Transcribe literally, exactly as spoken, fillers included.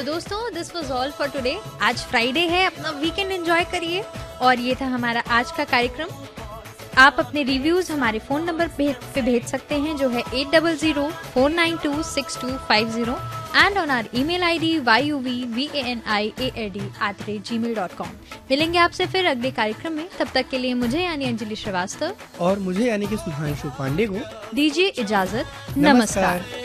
तो दोस्तों this was all for today. आज फ्राइडे है, अपना वीकेंड एंजॉय करिए। और ये था हमारा आज का कार्यक्रम। आप अपने रिव्यूज हमारे फोन नंबर पे भेज सकते हैं जो है eight double zero four nine to six to five zero and on are email ID why you we V A N I A A D at the rate ji mail dot com. मिलेंगे आपसे फिर अगले कार्यक्रम में। तब तक के लिए मुझे यानी अंजलि श्रीवास्तव और मुझे यानी कि सुधांशु पांडे को दीजिए इजाजत। नमस्कार। नमस्कार।